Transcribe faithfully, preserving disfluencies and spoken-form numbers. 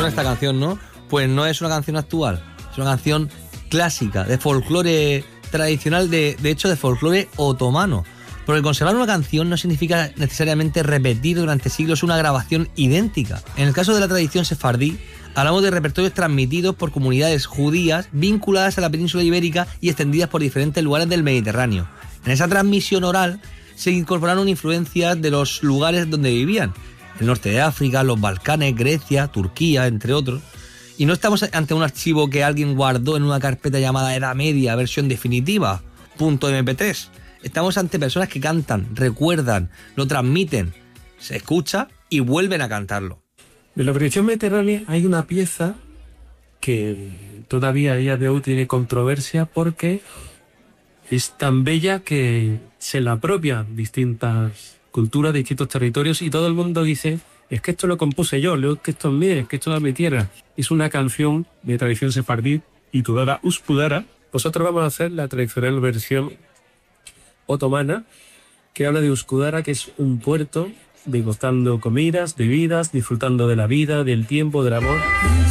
suena esta canción, ¿no? Pues no es una canción actual, es una canción clásica, de folclore tradicional, de, de hecho de folclore otomano. Porque conservar una canción no significa necesariamente repetir durante siglos una grabación idéntica. En el caso de la tradición sefardí, hablamos de repertorios transmitidos por comunidades judías vinculadas a la península ibérica y extendidas por diferentes lugares del Mediterráneo. En esa transmisión oral se incorporaron influencias de los lugares donde vivían, el norte de África, los Balcanes, Grecia, Turquía, entre otros. Y no estamos ante un archivo que alguien guardó en una carpeta llamada Edad Media, versión definitiva, punto eme pe tres. Estamos ante personas que cantan, recuerdan, lo transmiten, se escucha y vuelven a cantarlo. De la tradición mediterránea hay una pieza que todavía a día de hoy tiene controversia porque es tan bella que se la apropian distintas culturas, distintos territorios, y todo el mundo dice: es que esto lo compuse yo, es que esto es mío, es que esto es mi tierra. Es una canción de tradición sefardí titulada Uspudara. Nosotros vamos a hacer la tradicional versión otomana, que habla de Uskudara, que es un puerto, degustando comidas, bebidas, disfrutando de la vida, del tiempo, del amor.